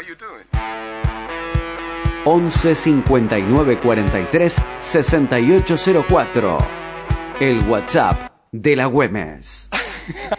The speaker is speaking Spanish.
11 59 43 6804. El WhatsApp de la Güemes.